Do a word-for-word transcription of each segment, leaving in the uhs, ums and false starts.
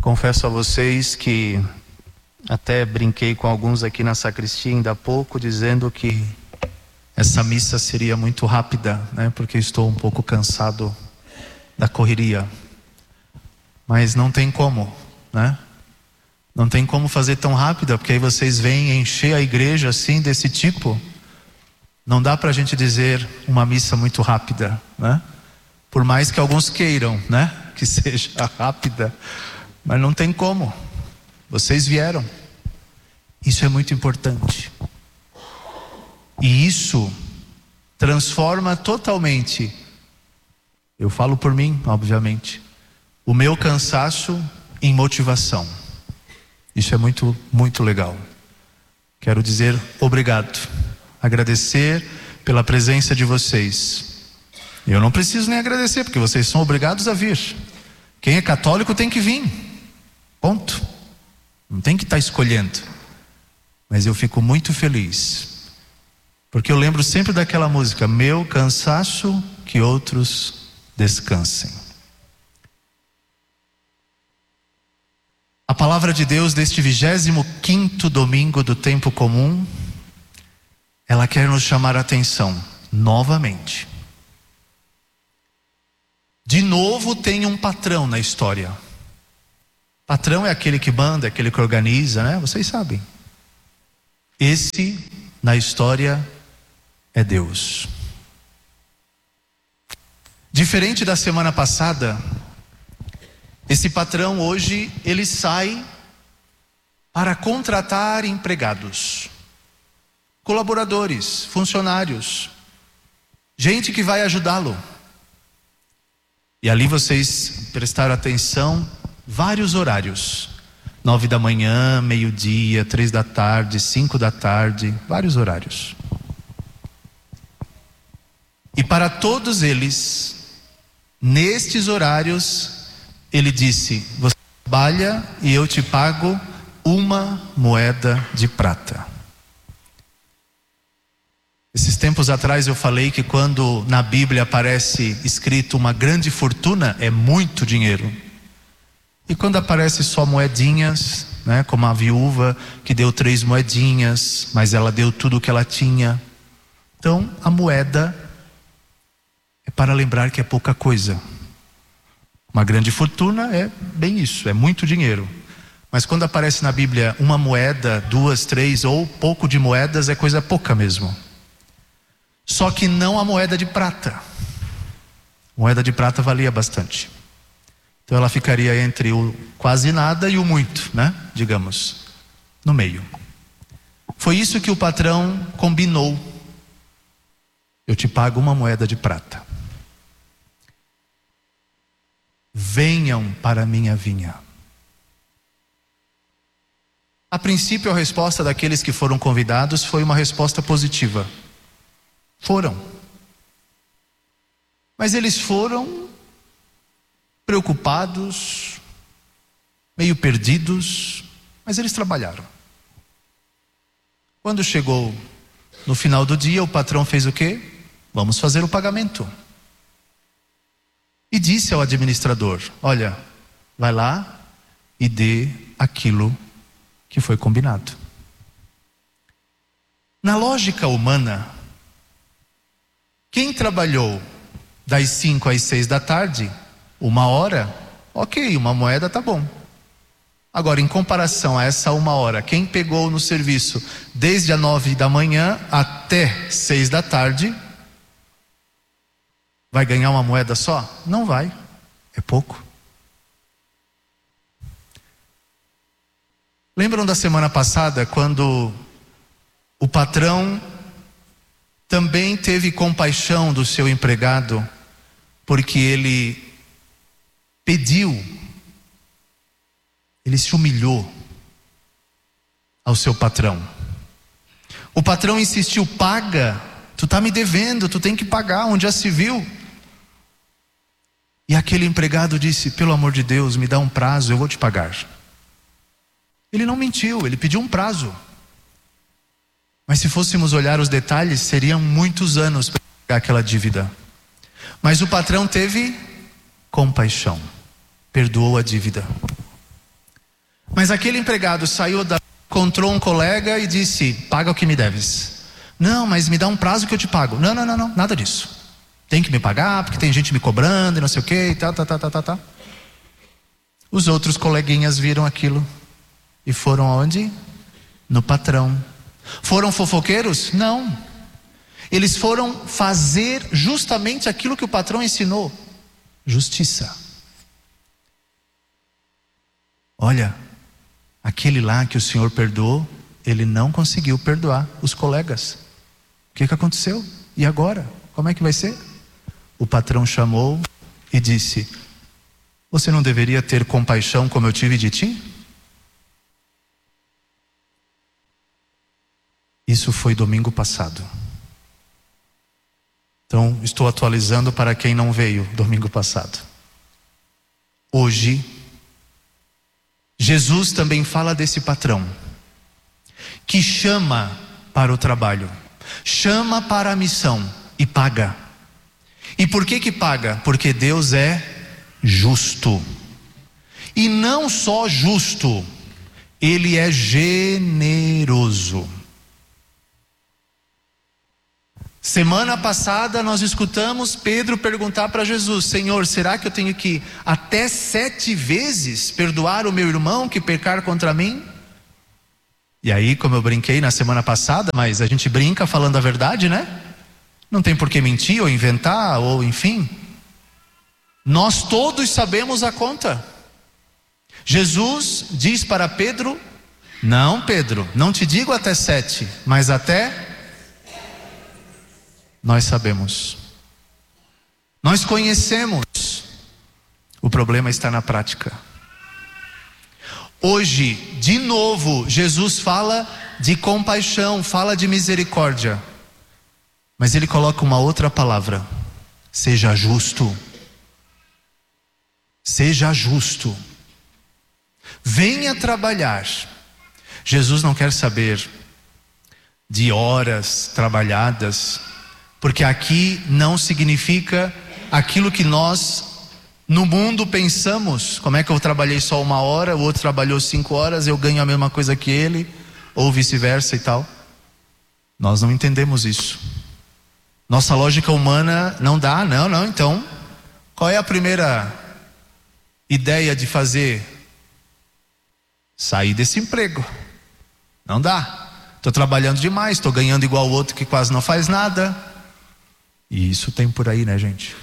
Confesso a vocês que até brinquei com alguns aqui na sacristia ainda há pouco, dizendo que essa missa seria muito rápida, né? Porque estou um pouco cansado da correria. Mas não tem como, né? Não tem como fazer tão rápida, porque aí vocês vêm encher a igreja assim, desse tipo. Não dá pra gente dizer uma missa muito rápida, né? Por mais que alguns queiram, né? Que seja rápida. Mas não tem como. Vocês vieram. Isso é muito importante. E isso transforma totalmente, eu falo por mim, obviamente, o meu cansaço em motivação. Isso é muito, muito legal. Quero dizer obrigado. Agradecer pela presença de vocês. Eu não preciso nem agradecer, porque vocês são obrigados a vir. Quem é católico tem que vir. Ponto. Não tem que estar escolhendo. Mas eu fico muito feliz, porque eu lembro sempre daquela música: meu cansaço, que outros descansem. A palavra de Deus deste vigésimo quinto domingo do tempo comum, ela quer nos chamar a atenção novamente. De novo tem um patrão na história. Patrão é aquele que manda, é aquele que organiza, né? Vocês sabem. Esse, na história, é Deus. Diferente da semana passada, esse patrão hoje, ele sai para contratar empregados, colaboradores, funcionários, gente que vai ajudá-lo. E ali vocês prestaram atenção, vários horários: nove da manhã, meio-dia, três da tarde, cinco da tarde, vários horários. E para todos eles, nestes horários, ele disse: você trabalha e eu te pago uma moeda de prata. Esses tempos atrás eu falei que quando na Bíblia aparece escrito uma grande fortuna, é muito dinheiro. E quando aparece só moedinhas, né, como a viúva que deu três moedinhas, mas ela deu tudo o que ela tinha. Então a moeda é para lembrar que é pouca coisa. Uma grande fortuna é bem isso, é muito dinheiro. Mas quando aparece na Bíblia uma moeda, duas, três ou pouco de moedas, é coisa pouca mesmo. Só que não a moeda de prata. Moeda de prata valia bastante. Então ela ficaria entre o quase nada e o muito, né? Digamos, no meio. Foi isso que o patrão combinou. Eu te pago uma moeda de prata. Venham para a minha vinha. A princípio, a resposta daqueles que foram convidados foi uma resposta positiva. Foram. Mas eles foram preocupados, meio perdidos, mas eles trabalharam. Quando chegou no final do dia, o patrão fez o quê? Vamos fazer o pagamento. E disse ao administrador: olha, vai lá e dê aquilo que foi combinado. Na lógica humana, quem trabalhou das cinco às seis da tarde, uma hora, ok, uma moeda tá bom. Agora, em comparação a essa uma hora, quem pegou no serviço desde as nove da manhã até seis da tarde, vai ganhar uma moeda só? Não vai, é pouco. Lembram da semana passada, quando o patrão também teve compaixão do seu empregado, porque ele pediu, ele se humilhou ao seu patrão. O patrão insistiu: paga, tu tá me devendo, tu tem que pagar, onde já se viu. E aquele empregado disse: pelo amor de Deus, me dá um prazo, eu vou te pagar. Ele não mentiu, ele pediu um prazo. Mas se fôssemos olhar os detalhes, seriam muitos anos para pagar aquela dívida. Mas o patrão teve compaixão, perdoou a dívida. Mas aquele empregado saiu da... encontrou um colega e disse: paga o que me deves. Não, mas me dá um prazo que eu te pago. Não, não, não, não, nada disso. Tem que me pagar porque tem gente me cobrando e não sei o que e tal, tal, tal, tal, tal. Os outros coleguinhas viram aquilo e foram aonde? No patrão. Foram fofoqueiros? Não. Eles foram fazer justamente aquilo que o patrão ensinou: justiça. Olha, aquele lá que o Senhor perdoou, ele não conseguiu perdoar os colegas. O que que aconteceu? E agora? Como é que vai ser? O patrão chamou e disse: você não deveria ter compaixão como eu tive de ti? Isso foi domingo passado. Então, estou atualizando para quem não veio domingo passado. Hoje, Jesus também fala desse patrão que chama para o trabalho, chama para a missão e paga. E por que que paga? Porque Deus é justo. E não só justo, Ele é generoso. Semana passada nós escutamos Pedro perguntar para Jesus: Senhor, será que eu tenho que até sete vezes perdoar o meu irmão que pecar contra mim? E aí, como eu brinquei na semana passada, mas a gente brinca falando a verdade, né? Não tem por que mentir ou inventar, ou enfim. Nós todos sabemos a conta. Jesus diz para Pedro: não, Pedro, não te digo até sete, mas até... Nós sabemos, nós conhecemos. O problema está na prática. Hoje, de novo, Jesus fala de compaixão, fala de misericórdia, mas Ele coloca uma outra palavra: seja justo. Seja justo. Venha trabalhar. Jesus não quer saber de horas trabalhadas, porque aqui não significa aquilo que nós no mundo pensamos. Como é que eu trabalhei só uma hora, o outro trabalhou cinco horas, eu ganho a mesma coisa que ele, ou vice-versa e tal. Nós não entendemos isso. Nossa lógica humana não dá. Não, não, então qual é a primeira ideia de fazer? Sair desse emprego. Não dá. Estou trabalhando demais, estou ganhando igual o outro que quase não faz nada. E isso tem por aí, né, gente?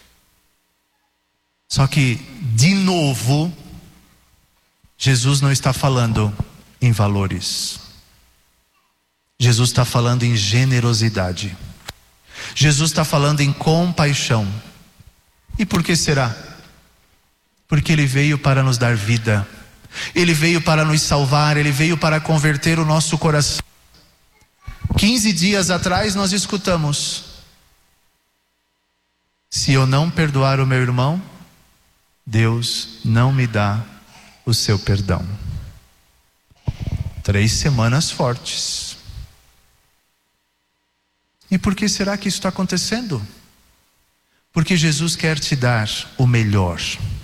Só que, de novo, Jesus não está falando em valores. Jesus está falando em generosidade. Jesus está falando em compaixão. E por que será? Porque Ele veio para nos dar vida. Ele veio para nos salvar. Ele veio para converter o nosso coração. Quinze dias atrás nós escutamos: se eu não perdoar o meu irmão, Deus não me dá o seu perdão. Três semanas fortes. E por que será que isso está acontecendo? Porque Jesus quer te dar o melhor.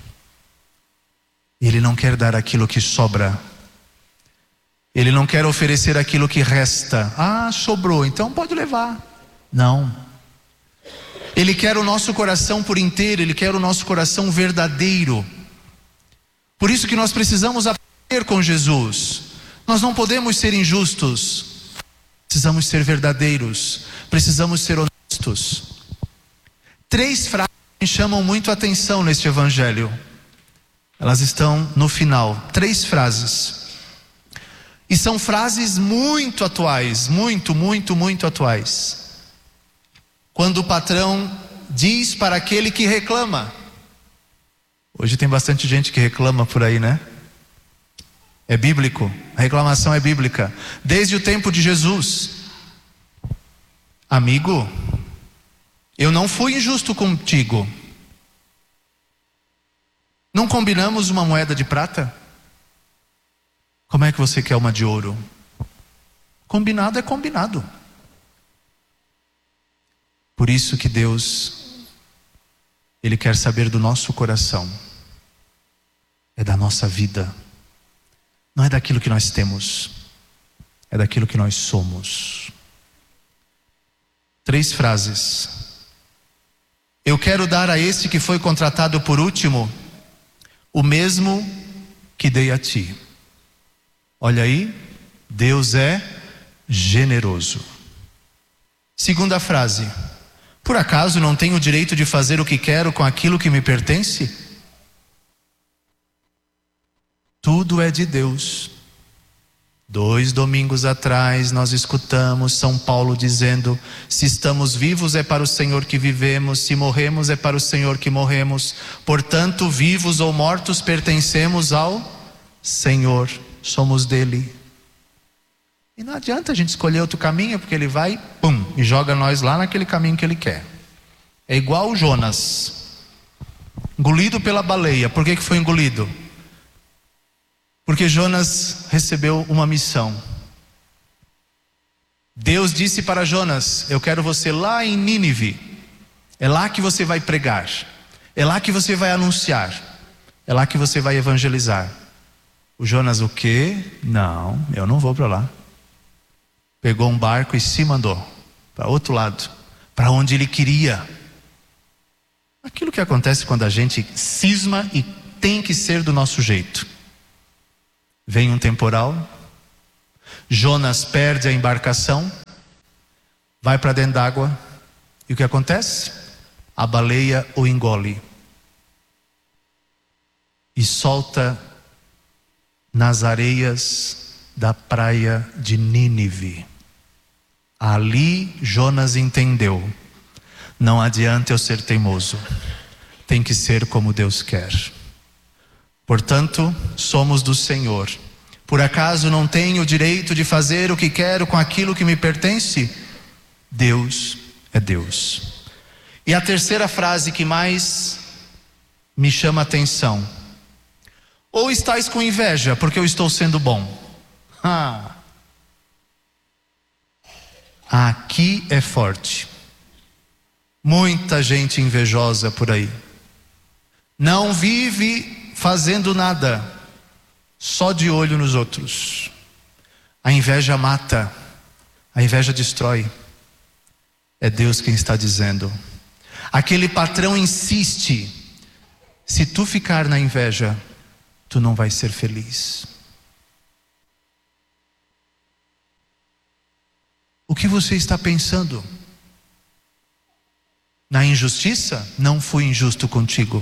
Ele não quer dar aquilo que sobra. Ele não quer oferecer aquilo que resta. Ah, sobrou, então pode levar. Não. Ele quer o nosso coração por inteiro. Ele quer o nosso coração verdadeiro. Por isso que nós precisamos aprender com Jesus. Nós não podemos ser injustos. Precisamos ser verdadeiros. Precisamos ser honestos. Três frases me chamam muito a atenção neste evangelho. Elas estão no final. Três frases. E são frases muito atuais. Muito, muito, muito atuais. Quando o patrão diz para aquele que reclama. Hoje tem bastante gente que reclama por aí, né? É bíblico. A reclamação é bíblica. Desde o tempo de Jesus. Amigo, eu não fui injusto contigo. Não combinamos uma moeda de prata? Como é que você quer uma de ouro? Combinado é combinado. Por isso que Deus, Ele quer saber do nosso coração. É da nossa vida. não é daquilo que nós temos, é daquilo que nós somos. Três frases. Eu quero dar a esse que foi contratado por último o mesmo que dei a ti. Olha aí, Deus é generoso. Segunda frase. Por acaso não tenho o direito de fazer o que quero com aquilo que me pertence? Tudo é de Deus. Dois domingos atrás nós escutamos São Paulo dizendo: se estamos vivos é para o Senhor que vivemos, se morremos é para o Senhor que morremos. Portanto, vivos ou mortos pertencemos ao Senhor, somos dele. E não adianta a gente escolher outro caminho, porque ele vai, pum, e joga nós lá naquele caminho que ele quer. É igual o Jonas, engolido pela baleia. Por que que foi engolido? Porque Jonas recebeu uma missão. Deus disse para Jonas: eu quero você lá em Nínive. É lá que você vai pregar, é lá que você vai anunciar, é lá que você vai evangelizar. O Jonas, o quê? Não, eu não vou para lá. Pegou um barco e se mandou para outro lado, para onde ele queria. Aquilo que acontece quando a gente cisma e tem que ser do nosso jeito. Vem um temporal, Jonas perde a embarcação, vai para dentro d'água, e o que acontece? A baleia o engole e solta nas areias da praia de Nínive. Ali Jonas entendeu: não adianta eu ser teimoso, tem que ser como Deus quer. Portanto, somos do Senhor. Por acaso não tenho o direito de fazer o que quero com aquilo que me pertence? Deus é Deus. E a terceira frase que mais me chama a atenção: ou estáis com inveja porque eu estou sendo bom? Ah. Aqui é forte. Muita gente invejosa por aí. Não vive fazendo nada, só de olho nos outros. A inveja mata, a inveja destrói. É Deus quem está dizendo. Aquele patrão insiste: se tu ficar na inveja, tu não vai ser feliz. O que você está pensando? Na injustiça? Não fui injusto contigo.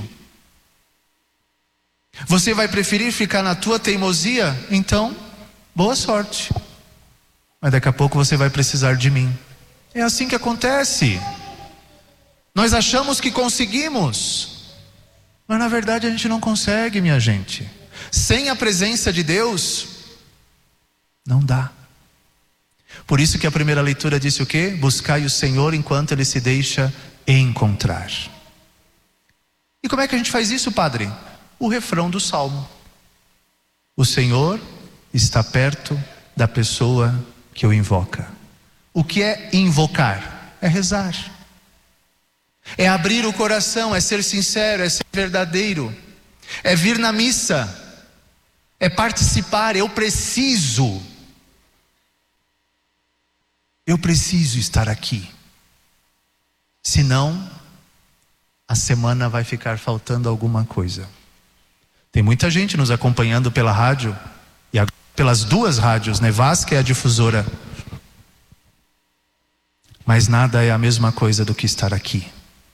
Você vai preferir ficar na tua teimosia? Então, boa sorte. Mas daqui a pouco você vai precisar de mim. É assim que acontece. Nós achamos que conseguimos, mas na verdade a gente não consegue, minha gente. Sem a presença de Deus, não dá. Por isso que a primeira leitura disse o quê? Buscai o Senhor enquanto Ele se deixa encontrar. E como é que a gente faz isso, padre? O refrão do Salmo: o Senhor está perto da pessoa que o invoca. O que é invocar? É rezar, é abrir o coração, é ser sincero, é ser verdadeiro, é vir na missa, é participar. Eu preciso Eu preciso estar aqui, senão a semana vai ficar faltando alguma coisa. Tem muita gente nos acompanhando pela rádio, e pelas duas rádios, Nevasca e a difusora. Mas nada é a mesma coisa do que estar aqui.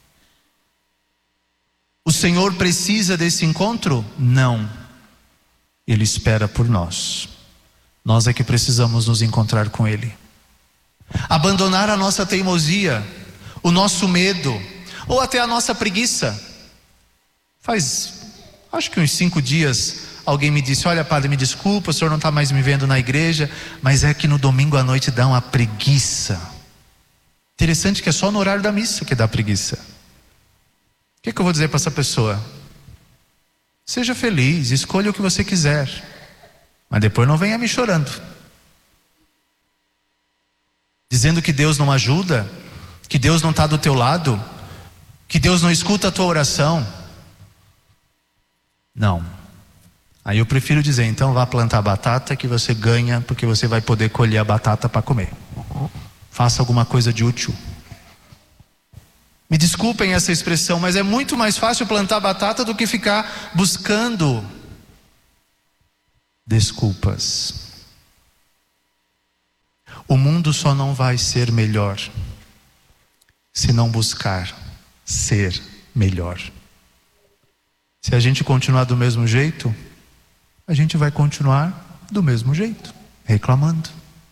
O Senhor precisa desse encontro? Não. Ele espera por nós. Nós é que precisamos nos encontrar com Ele. Abandonar a nossa teimosia, o nosso medo, ou até a nossa preguiça. Faz, acho que uns cinco dias, alguém me disse: olha, padre, me desculpa, o senhor não está mais me vendo na igreja, mas é que no domingo à noite dá uma preguiça. Interessante que é só no horário da missa que dá preguiça. O que, que eu vou dizer para essa pessoa? Seja feliz, escolha o que você quiser, mas depois não venha me chorando, dizendo que Deus não ajuda, que Deus não está do teu lado, que Deus não escuta a tua oração. Não. Aí eu prefiro dizer, então vá plantar batata que você ganha, porque você vai poder colher a batata para comer. Faça alguma coisa de útil. Me desculpem essa expressão, mas é muito mais fácil plantar batata do que ficar buscando desculpas. O mundo só não vai ser melhor se não buscar ser melhor. Se a gente continuar do mesmo jeito, a gente vai continuar do mesmo jeito, reclamando.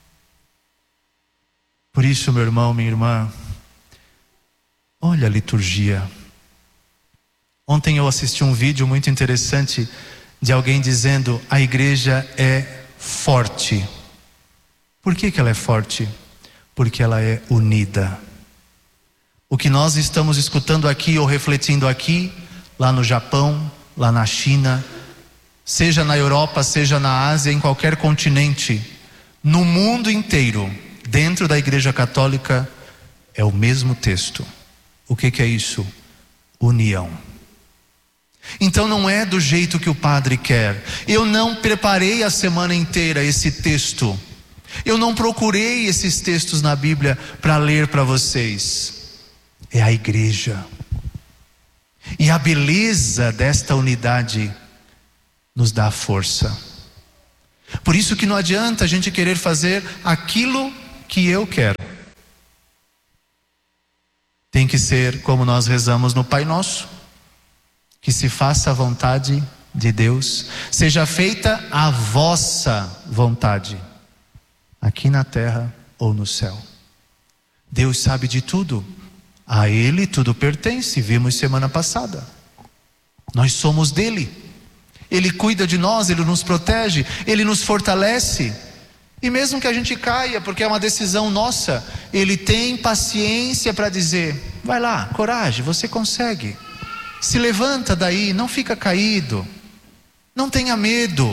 Por isso, meu irmão, minha irmã, olha a liturgia. Ontem eu assisti um vídeo muito interessante de alguém dizendo: a igreja é forte. Por que que ela é forte? Porque ela é unida. O que nós estamos escutando aqui ou refletindo aqui, lá no Japão, lá na China, seja na Europa, seja na Ásia, em qualquer continente, no mundo inteiro, dentro da Igreja Católica, é o mesmo texto. O que que é isso? União. Então não é do jeito que o padre quer. Eu não preparei a semana inteira esse texto. Eu não procurei esses textos na Bíblia para ler para vocês. É a igreja. E a beleza desta unidade nos dá força. Por isso que não adianta a gente querer fazer aquilo que eu quero. Tem que ser como nós rezamos no Pai Nosso: que se faça a vontade de Deus, seja feita a vossa vontade, aqui na terra ou no céu. Deus sabe de tudo, a Ele tudo pertence, vimos semana passada. Nós somos dele, Ele cuida de nós, Ele nos protege, Ele nos fortalece. E mesmo que a gente caia, porque é uma decisão nossa, Ele tem paciência para dizer: vai lá, coragem, você consegue. Se levanta daí, não fica caído. Não tenha medo.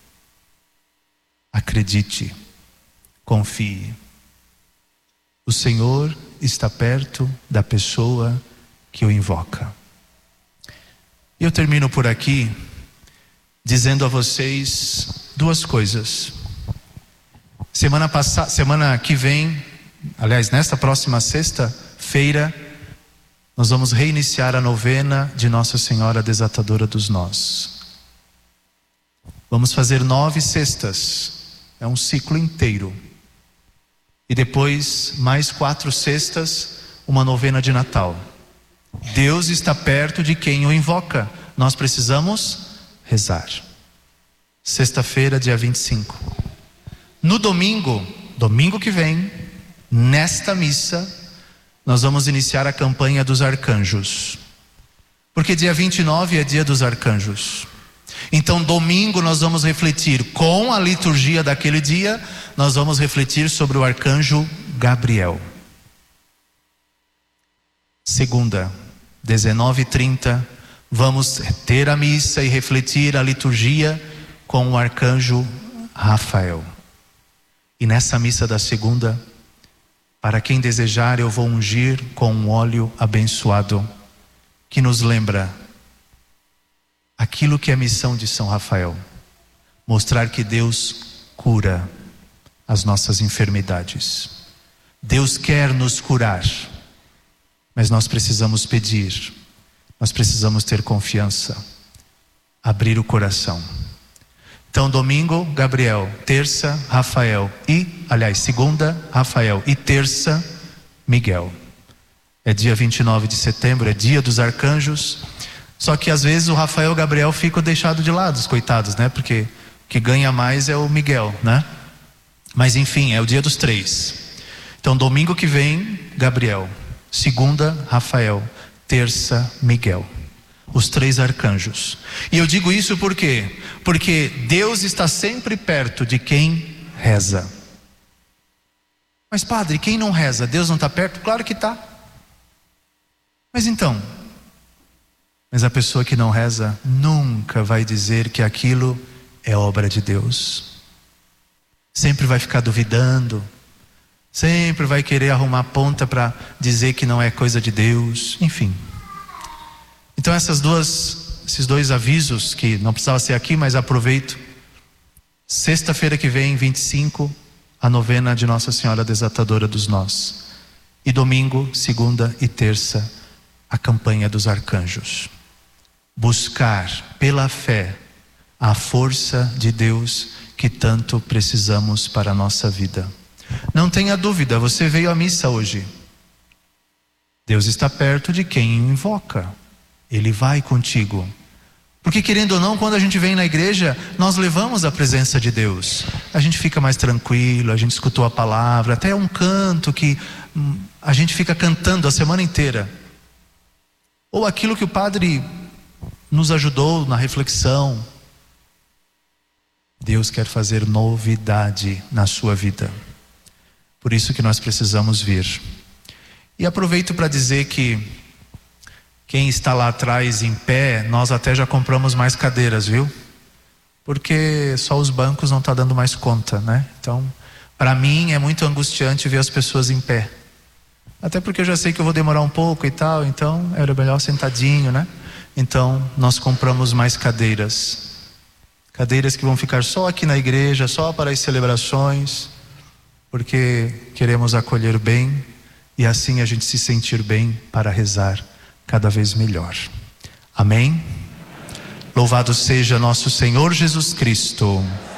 Acredite, confie. O Senhor está perto da pessoa que o invoca. E eu termino por aqui dizendo a vocês duas coisas. Semana passada, semana que vem, aliás, nesta próxima sexta-feira, nós vamos reiniciar a novena de Nossa Senhora Desatadora dos Nós. Vamos fazer nove sextas, é um ciclo inteiro. E depois mais quatro sextas, uma novena de Natal. Deus está perto de quem o invoca. Nós precisamos rezar. Sexta-feira, dia vinte e cinco. No domingo, domingo que vem, nesta missa, nós vamos iniciar a campanha dos arcanjos. Porque dia vinte e nove é dia dos arcanjos. Então domingo nós vamos refletir com a liturgia daquele dia, nós vamos refletir sobre o arcanjo Gabriel. Segunda, dezenove e trinta, vamos ter a missa e refletir a liturgia com o arcanjo Rafael. E nessa missa da segunda, para quem desejar, eu vou ungir com um óleo abençoado, que nos lembra aquilo que é a missão de São Rafael: mostrar que Deus cura as nossas enfermidades. Deus quer nos curar, mas nós precisamos pedir, nós precisamos ter confiança, abrir o coração. Então domingo, Gabriel, terça, Rafael e, aliás, segunda, Rafael e terça, Miguel. É dia vinte e nove de setembro, é dia dos arcanjos. Só que às vezes o Rafael e o Gabriel ficam deixados de lado, os coitados, né? Porque o que ganha mais é o Miguel, né? Mas enfim, é o dia dos três. Então domingo que vem, Gabriel. Segunda, Rafael. Terça, Miguel. Os três arcanjos. E eu digo isso por quê? Porque Deus está sempre perto de quem reza. Mas padre, quem não reza, Deus não está perto? Claro que está. Mas então, mas a pessoa que não reza nunca vai dizer que aquilo é obra de Deus. Sempre vai ficar duvidando, sempre vai querer arrumar ponta para dizer que não é coisa de Deus, enfim. Então essas duas esses dois avisos, que não precisava ser aqui, mas aproveito. Sexta-feira que vem, vinte e cinco, a novena de Nossa Senhora Desatadora dos Nós. E domingo, segunda e terça, a campanha dos arcanjos. Buscar pela fé a força de Deus que tanto precisamos para a nossa vida. Não tenha dúvida, você veio à missa hoje. Deus está perto de quem o invoca. Ele vai contigo. Porque querendo ou não, quando a gente vem na igreja, nós levamos a presença de Deus. A gente fica mais tranquilo, a gente escutou a palavra, até um canto que hum, a gente fica cantando a semana inteira. Ou aquilo que o padre nos ajudou na reflexão. Deus quer fazer novidade na sua vida. Por isso que nós precisamos vir. E aproveito para dizer que quem está lá atrás em pé, nós até já compramos mais cadeiras, viu? Porque só os bancos não estão dando mais conta, né? Então, para mim é muito angustiante ver as pessoas em pé. Até porque eu já sei que eu vou demorar um pouco e tal, então era melhor sentadinho, né? Então, nós compramos mais cadeiras. Cadeiras que vão ficar só aqui na igreja, só para as celebrações, porque queremos acolher bem e assim a gente se sentir bem para rezar cada vez melhor. Amém? Louvado seja nosso Senhor Jesus Cristo.